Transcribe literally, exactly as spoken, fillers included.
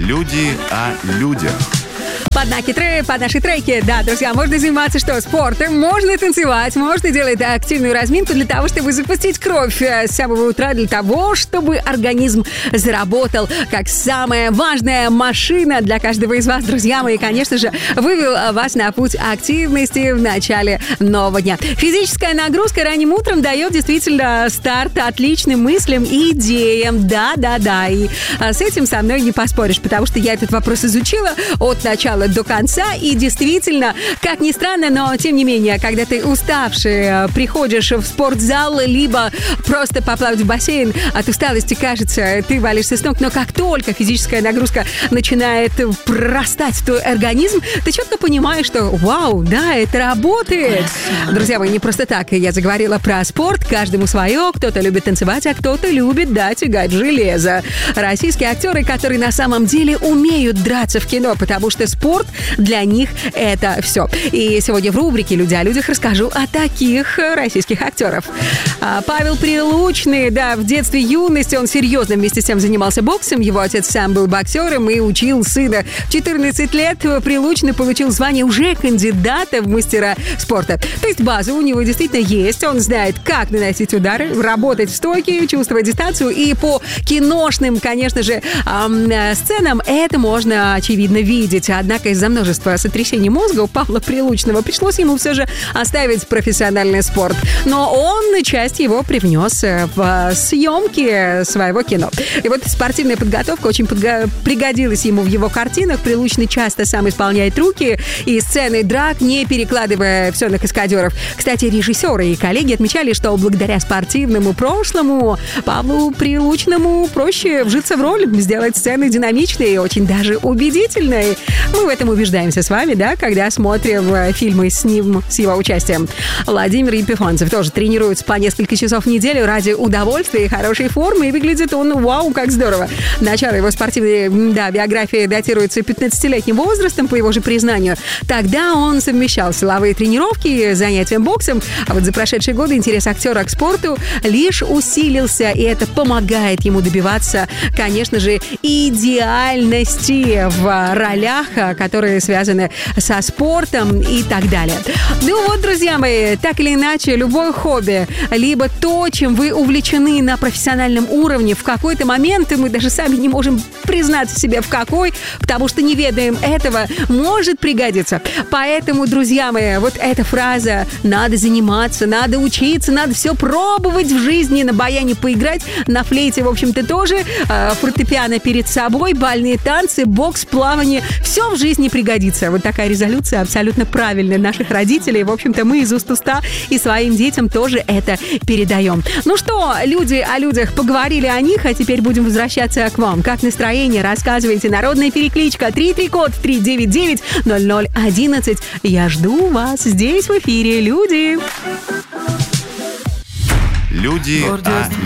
Люди о людях. Под, наши треки, под наши треки, да, друзья, можно заниматься что? Спортом, можно танцевать, можно делать активную разминку для того, чтобы запустить кровь с самого утра, для того, чтобы организм заработал как самая важная машина для каждого из вас, друзья мои, конечно же, вывел вас на путь активности в начале нового дня. Физическая нагрузка ранним утром дает действительно старт отличным мыслям и идеям, да-да-да, и с этим со мной не поспоришь, потому что я этот вопрос изучила от начала до конца, и действительно, как ни странно, но тем не менее, когда ты уставший, приходишь в спортзал, либо просто поплавать в бассейн, от усталости, кажется, ты валишься с ног, но как только физическая нагрузка начинает прорастать в твой организм, ты четко понимаешь, что вау, да, это работает. Друзья мои, не просто так я заговорила про спорт, каждому свое, кто-то любит танцевать, а кто-то любит, да, тягать железо. Российские актеры, которые на самом деле умеют драться в кино, потому что спорт для них это все. И сегодня в рубрике «Люди о людях» расскажу о таких российских актеров. Павел Прилучный, да, в детстве и юности он серьезно вместе с тем занимался боксом. Его отец сам был боксером и учил сына. В четырнадцать лет Прилучный получил звание уже кандидата в мастера спорта. То есть база у него действительно есть. Он знает, как наносить удары, работать в стойке, чувствовать дистанцию. И по киношным, конечно же, эм, сценам это можно очевидно видеть. Однако из-за множества сотрясений мозга у Павла Прилучного пришлось ему все же оставить профессиональный спорт. Но он часть его привнес в съемки своего кино. И вот спортивная подготовка очень подго- пригодилась ему в его картинах. Прилучный часто сам исполняет трюки и сцены драк, не перекладывая все на каскадеров. Кстати, режиссеры и коллеги отмечали, что благодаря спортивному прошлому Павлу Прилучному проще вжиться в роль, сделать сцены динамичные и очень даже убедительные. Мы в этом убеждаемся с вами, да, когда смотрим фильмы с ним, с его участием. Владимир Епифанцев тоже тренируется по несколько часов в неделю ради удовольствия и хорошей формы, и выглядит он, вау, как здорово. Начало его спортивной, да, биографии датируется пятнадцатилетним возрастом, по его же признанию. Тогда он совмещал силовые тренировки с занятием боксом, а вот за прошедшие годы интерес актера к спорту лишь усилился, и это помогает ему добиваться, конечно же, идеальности в ролях, которые связаны со спортом и так далее. Ну вот, друзья мои, так или иначе, любое хобби, либо то, чем вы увлечены на профессиональном уровне, в какой-то момент, и мы даже сами не можем признаться себе в какой, потому что не ведаем этого, может пригодиться. Поэтому, друзья мои, вот эта фраза «надо заниматься, надо учиться, надо все пробовать в жизни», на баяне поиграть, на флейте, в общем-то, тоже, фортепиано перед собой, бальные танцы, бокс, плавание, все в жизни пригодится. Вот такая резолюция абсолютно правильная наших родителей. В общем-то, мы из уст в уста и своим детям тоже это передаем. Ну что, люди о людях, поговорили о них, а теперь будем возвращаться к вам. Как настроение? Рассказывайте. Народная перекличка три три код три девять девять ноль ноль одиннадцать. Я жду вас здесь в эфире. Люди. Люди о